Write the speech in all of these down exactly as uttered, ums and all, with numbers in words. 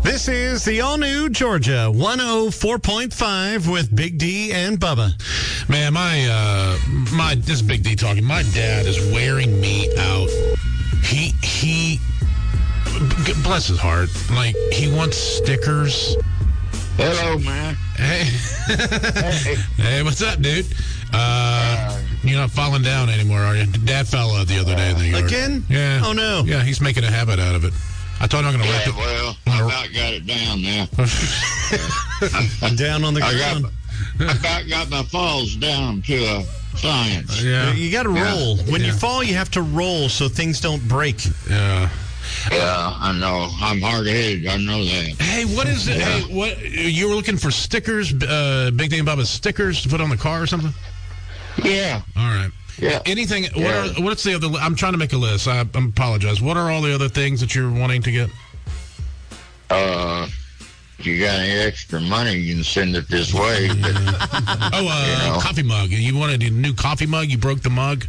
This is the all-new Georgia one oh four point five with Big D and Bubba. Man, my, uh, my, this is Big D talking. My dad is wearing me out. He, he, bless his heart, like, he wants stickers. Hello, man. Hey. Hey. Hey, what's up, dude? Uh, you're not falling down anymore, are you? Dad fell out the other day in the yard. Again? Yeah. Oh, no. Yeah, he's making a habit out of it. I told him I'm going to Yeah, rip it. well, I about got it down now. I'm down on the I ground. got, I about got my falls down to a science. Yeah. You got to roll. When Yeah. you fall, you have to roll so things don't break. Yeah. Yeah, I know. I'm hard-headed. I know that. Hey, what is it? Yeah. Hey, what you were looking for stickers, uh, Big D and Bubba's stickers to put on the car or something? Yeah. All right. Yeah. Anything? What Yeah. are? What's the other? I'm trying to make a list. I, I apologize. What are all the other things that you're wanting to get? Uh, if you got any extra money, you can send it this way. But, Oh, uh, You know. coffee mug. You wanted a new coffee mug? You broke the mug.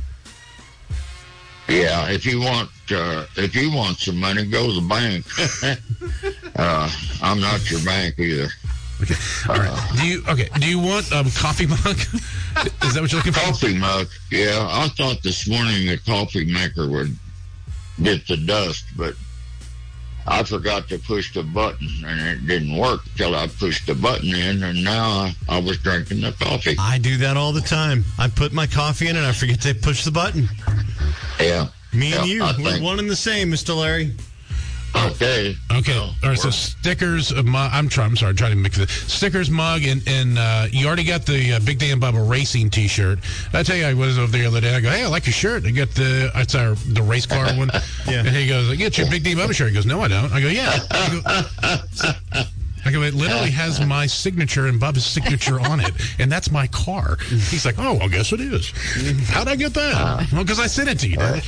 yeah, if you want, uh, if you want some money, go to the bank. uh, I'm not your bank either. Okay. All right. Do you? Okay. Do you want a um, coffee mug? Is that what you're looking for? Coffee mug. Yeah, I thought this morning the coffee maker would get the dust, but I forgot to push the button, and it didn't work till I pushed the button in, and now I, I was drinking the coffee. I do that all the time. I put my coffee in and I forget to push the button. Yeah. Me and Yeah, you, I we're think- one and the same, Mister Larry. Okay. Okay. Well, All right. So we're- stickers. Of mug, I'm trying. I'm sorry. I'm trying to mix it. Stickers, mug, and and uh, you already got the uh, Big Dan and Bubba racing T-shirt. I tell you, I was over there the other day. I go, hey, I like your shirt. I got the it's our the race car one. Yeah. And he goes, I get your Big Dan and Bubba shirt. He goes, no, I don't. I go, yeah. I go, I go, it literally has my signature and Bubba's signature on it, and that's my car. He's like, oh, I guess it is. How'd I get that? Well, because I sent it to you. Dad.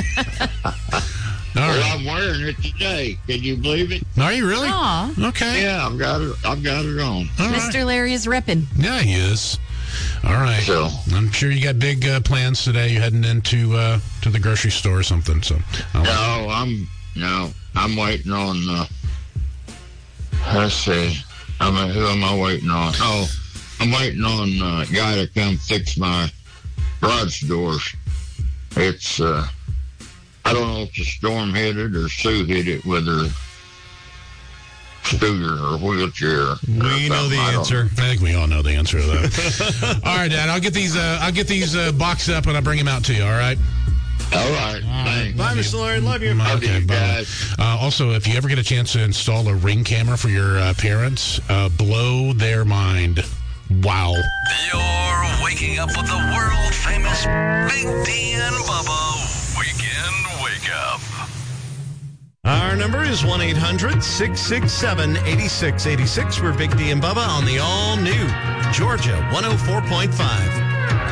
All Well, right. I'm wearing it today. Can you believe it? Are you really? Aw. Okay. Yeah, I've got it. I've got it on. All right. Mister Larry is repping. Yeah, he is. All right. So- I'm sure you got big uh, plans today. You're heading into uh, to the grocery store or something. So. I'll- No, I'm no. I'm waiting on. Uh, let's see. I'm who am I waiting on? Oh, I'm waiting on uh, a guy to come fix my garage doors. It's. Uh, I don't know if the storm hit it or Sue hit it with her scooter or wheelchair. We know the answer. I think we all know the answer to that. All right, Dad. I'll get these. Uh, I'll get these uh, boxed up and I'll bring them out to you. All right. All right. Thanks. Bye, Mister Larry. Love you. Love Okay, you bye. guys. Uh, also, if you ever get a chance to install a Ring camera for your uh, parents, uh, blow their mind. Wow. You're waking up with the world famous Big D and Bubba Weekend Wake Up. Our number is one eight hundred six six seven eight six eight six. We're Big D and Bubba on the all-new Georgia one oh four point five.